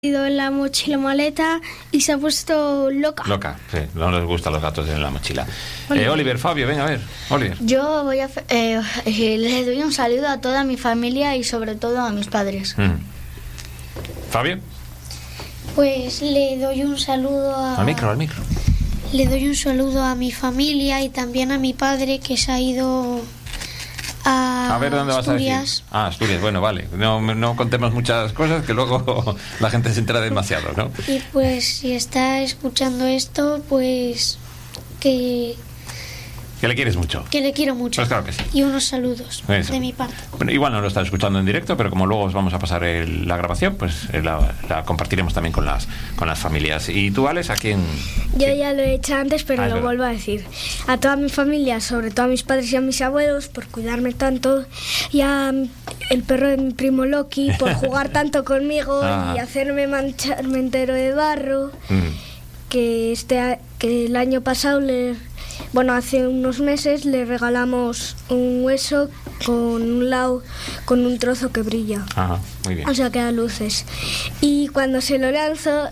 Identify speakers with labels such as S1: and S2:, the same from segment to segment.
S1: ido en la mochila maleta y se ha puesto loca.
S2: Loca, sí, no les gustan los gatos en la mochila. Oliver, Fabio, venga a ver, Oliver.
S3: Yo voy a les doy un saludo a toda mi familia y sobre todo a mis padres.
S2: Fabio.
S4: Pues le doy un saludo
S2: Al micro.
S4: Le doy un saludo a mi familia y también a mi padre que se ha ido a
S2: ver, ¿dónde
S4: Asturias.
S2: vas a decir? Asturias, bueno, vale. No contemos muchas cosas que luego la gente se entera demasiado, ¿no?
S4: Y pues si está escuchando esto, pues que
S2: le quieres mucho.
S4: Que le quiero mucho.
S2: Pues claro que sí.
S4: Y unos saludos
S2: Eso.
S4: de mi parte.
S2: Bueno, igual no lo estás escuchando en directo, pero como luego os vamos a pasar la grabación, pues la compartiremos también con las familias. ¿Y tú, Alex, a quién?
S1: Yo ya lo he hecho antes, pero lo
S2: verdad.
S1: vuelvo a decir. A toda mi familia, sobre todo a mis padres y a mis abuelos, por cuidarme tanto. Y a el perro de mi primo Loki, por jugar tanto conmigo y hacerme mancharme entero de barro. Que el año pasado hace unos meses le regalamos un hueso con un lado, con un trozo que brilla.
S2: Ajá, muy bien.
S1: O sea, que da luces. Y cuando se lo lanzo,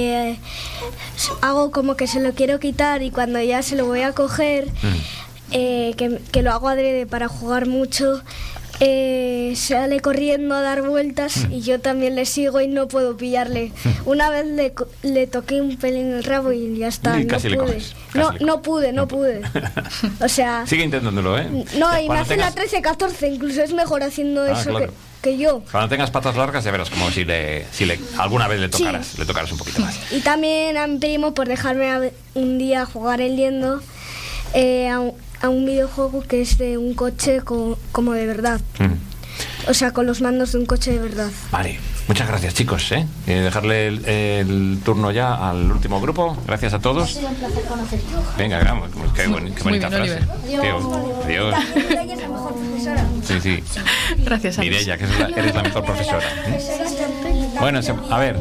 S1: hago como que se lo quiero quitar y cuando ya se lo voy a coger, que lo hago adrede para jugar mucho, sale corriendo a dar vueltas y yo también le sigo y no puedo pillarle. Una vez le toqué un pelín el rabo y ya está.
S2: Y casi le coges.
S1: No pude. O sea...
S2: Sigue intentándolo, ¿eh?
S1: No, y me hace la 13-14, incluso es mejor haciendo eso
S2: claro.
S1: que yo.
S2: Cuando tengas patas largas ya verás como si alguna vez le tocaras un poquito más.
S1: Y también a mi primo por dejarme un día jugar el liendo a un videojuego que es de un coche como de verdad. O sea, con los mandos de un coche de verdad.
S2: Vale, muchas gracias, chicos. Dejarle el turno ya al último grupo. Gracias a todos.
S3: Ha sido un placer conocerte.
S2: Venga, vamos, qué bonita frase.
S5: Oliver.
S2: Adiós.
S1: Ella es la mejor profesora.
S2: Sí.
S5: Gracias, Alex.
S2: Mireia, que eres la mejor profesora. Bueno, a ver.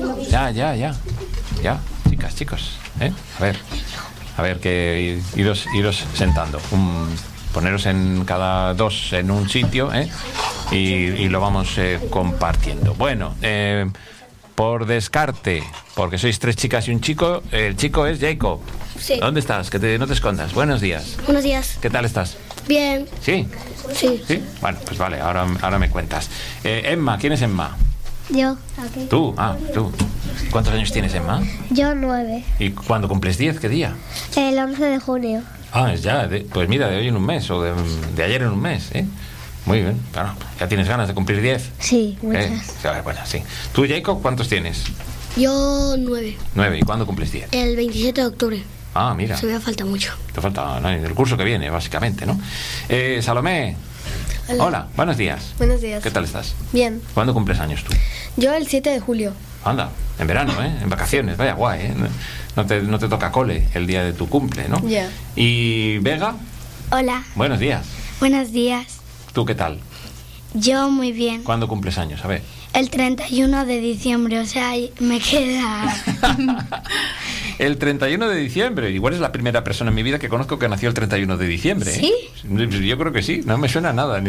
S2: Ya, chicos. A ver, que iros sentando. Poneros en cada dos en un sitio, y lo vamos compartiendo. Bueno, por descarte, porque sois 3 chicas y un chico, el chico es Jacob.
S4: Sí.
S2: ¿Dónde estás? No te escondas. Buenos días.
S4: Buenos días.
S2: ¿Qué tal estás?
S4: Bien.
S2: ¿Sí?
S4: Sí.
S2: ¿Sí? Bueno, pues vale, ahora me cuentas. Emma, ¿quién es Emma?
S4: Yo.
S2: Tú. ¿Cuántos años tienes, Emma?
S4: Yo 9.
S2: ¿Y cuándo cumples 10? ¿Qué día?
S4: El 11 de junio.
S2: Es ya, pues mira, de hoy en un mes, o de ayer en un mes, ¿eh? Muy bien, claro. ¿Ya tienes ganas de cumplir 10?
S4: Sí, muchas.
S2: Bueno, sí. ¿Tú, Jacob, cuántos tienes?
S3: Yo 9.
S2: 9. ¿Y cuándo cumples 10?
S3: El 27 de octubre.
S2: Mira.
S3: Se me falta mucho.
S2: Te falta el curso que viene, básicamente, ¿no? Salomé. Hola, buenos días.
S6: Buenos días.
S2: ¿Qué tal estás?
S6: Bien.
S2: ¿Cuándo cumples años tú?
S6: Yo el 7 de julio.
S2: Anda, en verano, en vacaciones, vaya guay, No te toca cole el día de tu cumple, ¿no?
S6: Ya.
S2: ¿Y Vega?
S4: Hola.
S2: Buenos días.
S4: Buenos días.
S2: ¿Tú qué tal?
S4: Yo muy bien.
S2: ¿Cuándo cumples años? A ver.
S4: El 31 de diciembre, o sea, me queda...
S2: El 31 de diciembre. Igual es la primera persona en mi vida que conozco que nació el 31 de diciembre.
S4: ¿Sí?
S2: Yo creo que sí. No me suena nada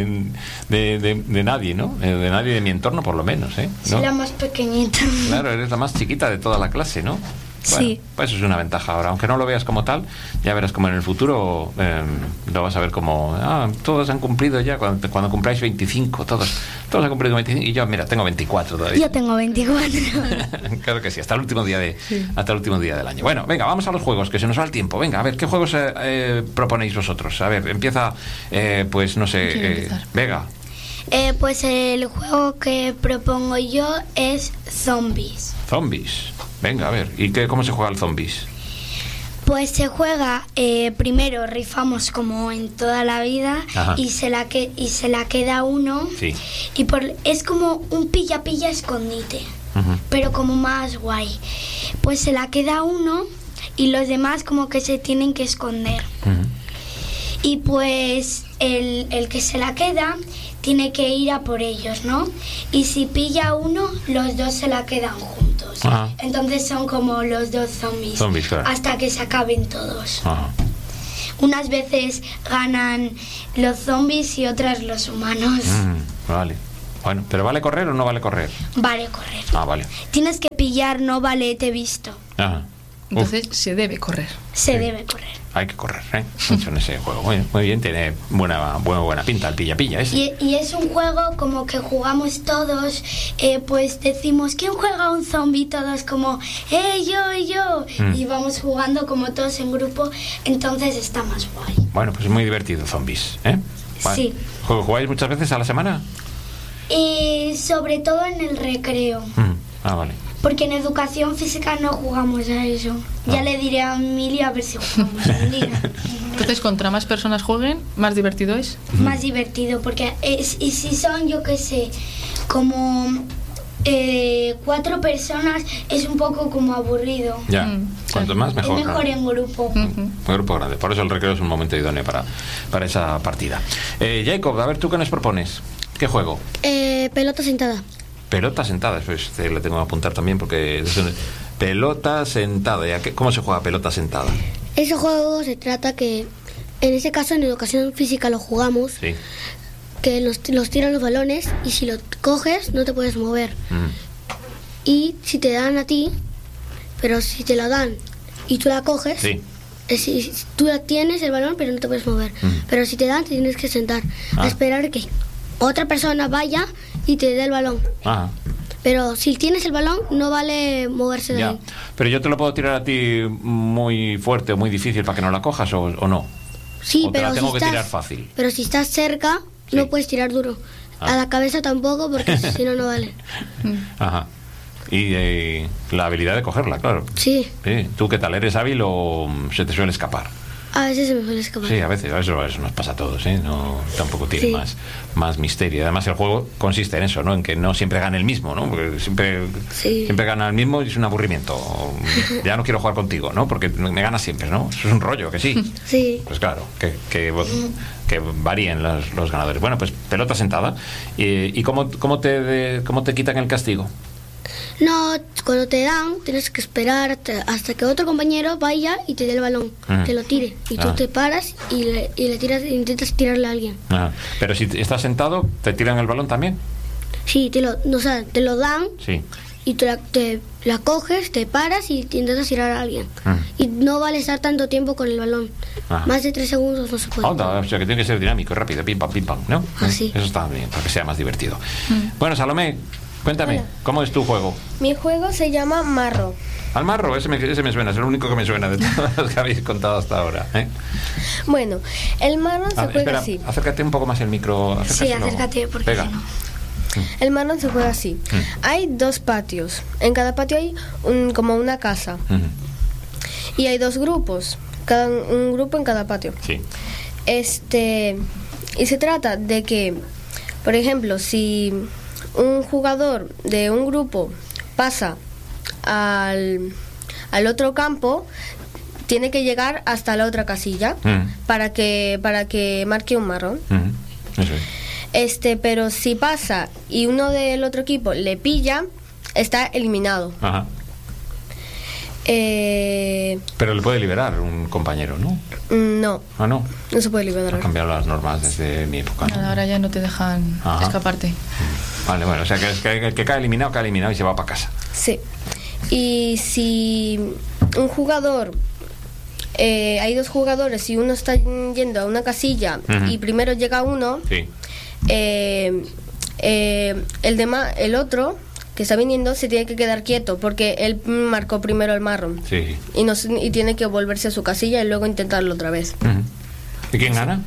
S2: de nadie, ¿no? De nadie de mi entorno, por lo menos, ¿no?
S4: Soy la más pequeñita.
S2: Claro, eres la más chiquita de toda la clase, ¿no? Bueno,
S4: Sí.
S2: Pues eso es una ventaja ahora. Aunque no lo veas como tal, ya verás como en el futuro lo vas a ver como... todos han cumplido ya. Cuando cumpláis 25, todos han cumplido 25. Y yo, mira, tengo 24 todavía.
S4: Yo tengo 24.
S2: Claro que sí, hasta el último día del año. Bueno, venga, vamos a los juegos, que se nos va el tiempo. Venga, a ver, ¿qué juegos proponéis vosotros? A ver, empieza, pues no sé, Vega.
S4: Pues el juego que propongo yo es Zombies.
S2: Zombies. Venga, a ver, ¿y cómo se juega al Zombies?
S4: Pues se juega, primero rifamos como en toda la vida.
S2: Ajá.
S4: y se la queda uno.
S2: Sí.
S4: Y es como un pilla-pilla escondite, pero como más guay. Pues se la queda uno y los demás como que se tienen que esconder. Y pues el que se la queda tiene que ir a por ellos, ¿no? Y si pilla uno, los dos se la quedan juntos.
S2: Ajá.
S4: Entonces son como los dos zombies.
S2: Zombies, claro.
S4: Hasta que se acaben todos.
S2: Ajá.
S4: Unas veces ganan los zombies y otras los humanos.
S2: Vale. Bueno, ¿pero vale correr o no vale correr?
S4: Vale correr.
S2: Ah, vale.
S4: Tienes que pillar, no vale, te he visto.
S2: Ajá.
S5: Entonces se debe correr.
S4: Se debe correr.
S2: Hay que correr, mucho en ese juego. Muy bien, tiene buena pinta el pilla-pilla ese.
S4: Y es un juego como que jugamos todos, pues decimos, ¿quién juega a un zombie? Todos como, yo. Y vamos jugando como todos en grupo, entonces está más guay.
S2: Bueno, pues es muy divertido, zombies, ¿eh? Vale.
S4: Sí.
S2: ¿Jugáis muchas veces a la semana?
S4: Sobre todo en el recreo.
S2: Ah, vale.
S4: Porque en educación física no jugamos a eso. Ya le diré a Emilia a ver si jugamos un día.
S5: Entonces, contra más personas jueguen, más divertido es.
S4: Más divertido, porque y si son, yo qué sé, como 4 personas, es un poco como aburrido.
S2: Ya, cuanto más mejor.
S4: Es mejor
S2: claro.
S4: en grupo.
S2: Un grupo grande. Por eso el recreo es un momento idóneo para esa partida. Jacob, a ver, ¿tú qué nos propones? ¿Qué juego?
S6: Pelota sentada.
S2: Pelota sentada, pues le tengo que apuntar también porque pelota sentada. ¿Cómo se juega pelota sentada?
S6: Ese juego se trata que, en ese caso en educación física lo jugamos,
S2: Sí.
S6: que los tiran los balones y si lo coges no te puedes mover. Y si te dan a ti, pero si te la dan y tú la coges,
S2: Sí.
S6: si tú la tienes el balón pero no te puedes mover. Pero si te dan te tienes que sentar a esperar que otra persona vaya y te dé el balón.
S2: Ajá.
S6: Pero si tienes el balón, no vale moverse de
S2: Ya.
S6: ahí.
S2: Pero yo te lo puedo tirar a ti muy fuerte o muy difícil para que no la cojas o no.
S6: Sí,
S2: O te
S6: pero
S2: la tengo
S6: si
S2: que
S6: estás,
S2: tirar fácil.
S6: Pero si estás cerca,
S2: Sí.
S6: no puedes tirar duro.
S2: Ah.
S6: A la cabeza tampoco, porque si no, no vale.
S2: Ajá. Y la habilidad de cogerla, claro.
S6: Sí,
S2: Sí. ¿Tú qué tal? ¿Eres hábil o se te suele escapar?
S6: a veces se me suele escapar.
S2: Sí, a veces, eso nos pasa a todos, ¿eh? No, tampoco tiene
S6: Sí.
S2: más misterio. Además, el juego consiste en eso, ¿no? En que no siempre gane el mismo, ¿no? Porque siempre gana el mismo y es un aburrimiento. Ya no quiero jugar contigo, ¿no? Porque me ganas siempre, ¿no? Eso es un rollo, que sí.
S6: Sí.
S2: Pues claro, que varíen los ganadores. Bueno, pues pelota sentada. ¿Y cómo te quitan el castigo?
S6: No, cuando te dan, tienes que esperar hasta que otro compañero vaya y te dé el balón, te lo tire. Y tú te paras y le tiras, intentas tirarle a alguien.
S2: Ajá. Pero si estás sentado, ¿te tiran el balón también?
S6: Sí, te lo dan
S2: Sí.
S6: y te la coges, te paras y intentas tirar a alguien. Y no vale estar tanto tiempo con el balón.
S2: Ajá.
S6: Más de 3 segundos no se puede.
S2: Anda, o sea que tiene que ser dinámico, rápido, pim pam, ¿no?
S6: Así.
S2: Eso está bien, para que sea más divertido. Bueno, Salomé, cuéntame,
S7: Hola.
S2: ¿cómo es tu juego?
S7: Mi juego se llama Marro.
S2: Al marro, ese me suena, es el único que me suena de todos los que habéis contado hasta ahora.
S7: Bueno, el marrón se juega
S2: Espera,
S7: así.
S2: acércate un poco más el micro.
S4: Sí,
S2: acércaselo.
S4: acércate, porque
S2: Pega.
S4: si no.
S7: El marrón se juega así. Hay 2 patios. En cada patio hay como una casa.
S2: Ujú.
S7: Y hay 2 grupos. Un grupo en cada patio.
S2: Sí.
S7: Y se trata de que, por ejemplo, si un jugador de un grupo pasa al otro campo, tiene que llegar hasta la otra casilla para que marque un marrón.
S2: Eso es.
S7: Pero si pasa y uno del otro equipo le pilla, está eliminado.
S2: Ajá. Pero le puede liberar un compañero, ¿no?
S7: No,
S2: Ah, no.
S7: no se puede
S2: Han
S7: liberar.
S2: cambiado las normas desde mi época, ¿no?
S5: Ahora ya no te dejan
S2: Ajá.
S5: escaparte.
S2: Vale, bueno, o sea que el que cae eliminado y se va para casa.
S7: Sí. Y si un jugador, hay 2 jugadores y uno está yendo a una casilla y primero llega uno,
S2: Sí.
S7: el otro que está viniendo se tiene que quedar quieto porque él marcó primero el marrón
S2: Sí.
S7: y tiene que volverse a su casilla y luego intentarlo otra vez.
S2: Ujú. ¿Y quién gana?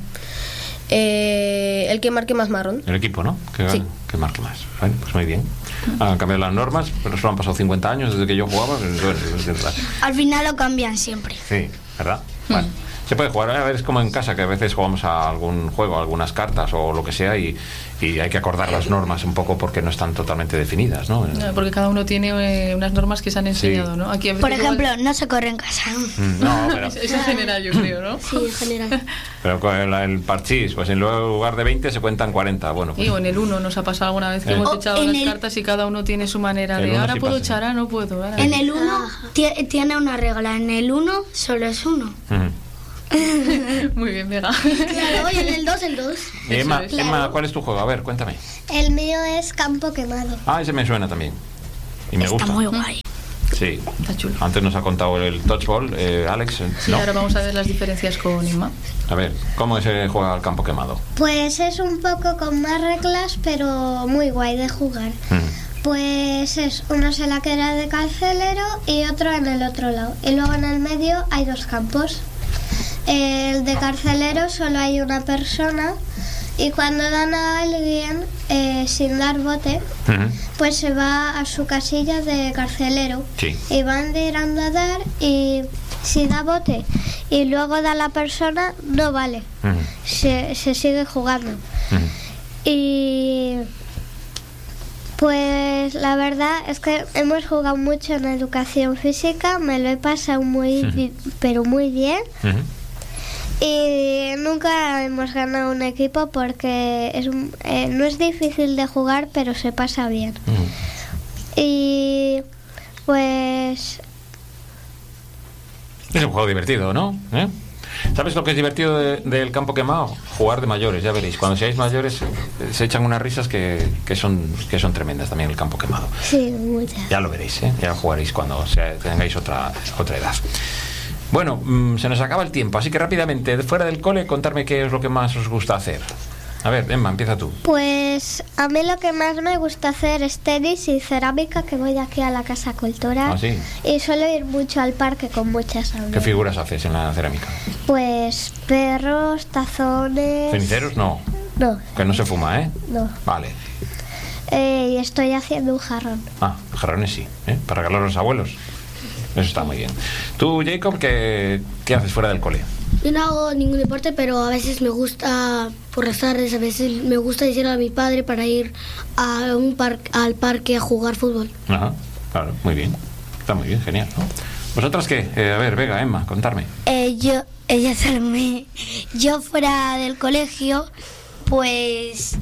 S7: El que marque más marrón.
S2: El equipo, ¿no?
S7: Sí.
S2: Que marque más. Bueno, pues muy bien. Han cambiado las normas, pero solo han pasado 50 años desde que yo jugaba.
S4: Al final lo cambian siempre.
S2: Sí, ¿verdad? Bueno, se puede jugar. A ver, es como en casa, que a veces jugamos a algún juego, a algunas cartas o lo que sea, y hay que acordar las normas un poco porque no están totalmente definidas, ¿no?
S5: Porque cada uno tiene unas normas que se han enseñado, ¿no? Aquí a veces
S4: Por
S5: igual-
S4: ejemplo, no se corre en casa.
S2: No, pero,
S5: Es en general, yo creo, ¿no?
S6: Sí, en general.
S2: pero con el parchís, pues en lugar de 20 se cuentan 40. Bueno, pues,
S5: Y o en el 1 nos ha pasado alguna vez que
S2: Oh,
S5: hemos echado
S4: en
S5: las
S4: el-
S5: cartas y cada uno tiene su manera
S2: El
S5: de
S2: uno
S5: ahora
S2: sí
S5: puedo
S2: pasa.
S5: echar, no puedo. ahora.
S4: En el 1 tiene una regla. En el 1 solo es 1.
S2: ujú.
S5: Muy bien, Vega.
S6: Claro, y en el 2, el 2.
S2: Y Emma,
S5: es.
S2: Emma, ¿cuál es tu juego? A ver, cuéntame.
S6: El mío es campo quemado.
S2: Ah, ese me suena también. Y me gusta.
S4: Está muy guay.
S2: Sí.
S5: Está chulo.
S2: Antes nos ha contado el touchball, Alex.
S5: Sí,
S2: ¿no?
S5: ahora vamos a ver las diferencias con Inma.
S2: A ver, ¿cómo se juega al campo quemado?
S6: Pues es un poco con más reglas, pero muy guay de jugar. Pues es uno se la queda de carcelero y otro en el otro lado. Y luego en el medio hay 2 campos. El de carcelero solo hay una persona y cuando dan a alguien sin dar bote, pues se va a su casilla de carcelero.
S2: Sí.
S6: Y van tirando a dar y si da bote y luego da la persona, no vale. Se sigue jugando. Y pues la verdad es que hemos jugado mucho en educación física, me lo he pasado pero muy bien. Y nunca hemos ganado un equipo porque no es difícil de jugar, pero se pasa bien. Y pues
S2: es un juego divertido, ¿no? ¿Sabes lo que es divertido del campo quemado? Jugar de mayores, ya veréis. Cuando seáis mayores se echan unas risas que son tremendas también el campo quemado.
S6: Sí, muchas.
S2: Ya lo veréis, ya jugaréis cuando tengáis otra edad. Bueno, se nos acaba el tiempo, así que rápidamente, fuera del cole, contarme qué es lo que más os gusta hacer. A ver, Emma, empieza tú.
S6: Pues a mí lo que más me gusta hacer es tenis y cerámica, que voy aquí a la Casa Cultural.
S2: ¿Ah, sí?
S6: Y suelo ir mucho al parque con muchas amigas.
S2: ¿Qué figuras haces en la cerámica?
S6: Pues perros, tazones...
S2: ¿Ceniceros? No.
S6: No.
S2: Que no se fuma, ¿eh?
S6: No.
S2: Vale.
S6: Y estoy haciendo un jarrón.
S2: Ah, jarrones sí, para regalar a los abuelos. Eso está muy bien. Tú, Jacob, ¿qué haces fuera del cole?
S1: Yo no hago ningún deporte, pero a veces me gusta, por las tardes, a veces me gusta decirle a mi padre para ir a al parque a jugar fútbol.
S2: Ajá, claro, muy bien. Está muy bien, genial, ¿no? ¿Vosotras qué? A ver, Vega, Emma, contarme.
S4: Yo fuera del colegio, pues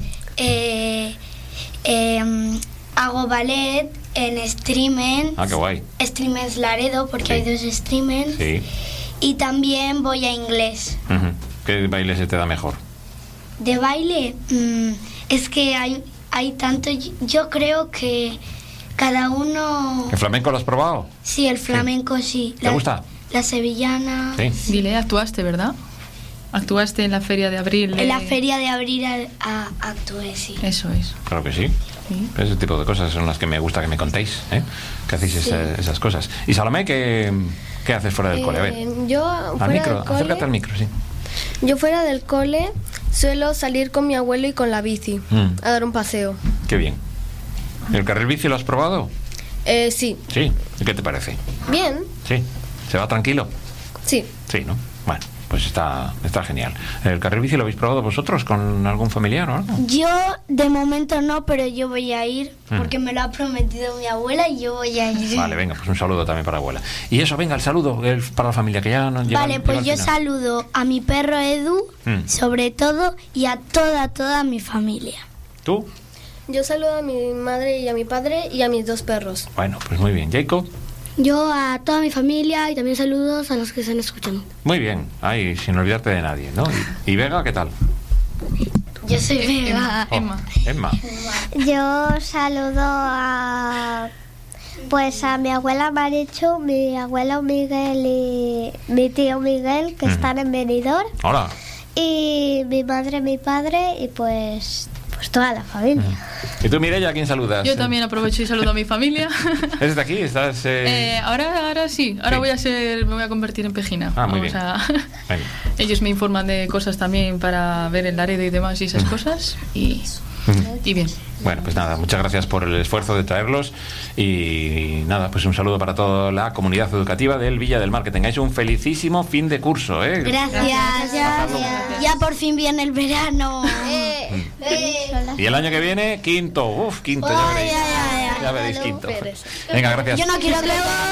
S4: hago ballet en Streamens.
S2: Ah, qué guay.
S4: Streamens Laredo, porque
S2: Sí.
S4: hay 2 Streamens.
S2: Sí.
S4: Y también voy a inglés.
S2: ¿Qué baile se te da mejor?
S4: De baile, es que hay tanto. Yo creo que cada uno.
S2: ¿El flamenco lo has probado?
S4: Sí, el flamenco sí.
S2: ¿Te gusta?
S4: La sevillana.
S2: Sí.
S5: Dile, actuaste, ¿verdad? Actuaste en la feria de abril.
S4: En la feria de abril actué, sí.
S5: Eso es.
S2: Claro que sí.
S5: Sí.
S2: Ese tipo de cosas son las que me gusta que me contéis, que hacéis esas cosas. Y Salomé, ¿qué haces fuera del cole? A ver.
S7: Yo
S2: Al
S7: fuera
S2: micro,
S7: del cole,
S2: acércate al micro, sí.
S7: Yo fuera del cole suelo salir con mi abuelo y con la bici a dar un paseo.
S2: Qué bien. ¿El carril bici lo has probado?
S7: Sí.
S2: Sí. ¿Y qué te parece?
S7: Bien.
S2: Sí. ¿Se va tranquilo?
S7: Sí.
S2: Sí, ¿no? Bueno, pues está genial. ¿El carril bici lo habéis probado vosotros con algún familiar o algo?
S4: Yo de momento no, pero yo voy a ir porque me lo ha prometido mi abuela y yo voy a ir.
S2: Vale, venga, pues un saludo también para la abuela. Y eso, venga, el saludo para la familia que ya no llega.
S4: Vale, pues yo saludo a mi perro Edu, sobre todo, y a toda mi familia.
S2: ¿Tú?
S7: Yo saludo a mi madre y a mi padre y a mis 2 perros.
S2: Bueno, pues muy bien. ¿Jacob?
S1: Yo a toda mi familia y también saludos a los que están escuchando.
S2: Muy bien. Ahí, sin olvidarte de nadie, ¿no? ¿Y Vega, qué tal?
S4: Yo soy Vega.
S5: Emma.
S6: Yo saludo a mi abuela Marichu, mi abuelo Miguel y mi tío Miguel, que están en Benidorm.
S2: Hola.
S6: Y mi madre, mi padre y pues toda la familia.
S2: ¿Y tú, Mireia, a quién saludas?
S5: Yo también aprovecho y saludo a mi familia.
S2: ¿Eres de aquí? ¿Estás...?
S5: Ahora sí. Ahora
S2: Sí.
S5: me voy a convertir en pejina.
S2: Ah, muy bien. Venga.
S5: Ellos me informan de cosas también para ver el Laredo y demás y esas cosas. Y bien.
S2: Bueno, pues nada, muchas gracias por el esfuerzo de traerlos y nada, pues un saludo para toda la comunidad educativa del Villa del Mar. Que tengáis un felicísimo fin de curso,
S4: Gracias. Ya por fin viene el verano.
S2: Y el año que viene, quinto. Quinto, ya veréis. Ya veréis, quinto. Venga, gracias.
S4: Yo no quiero que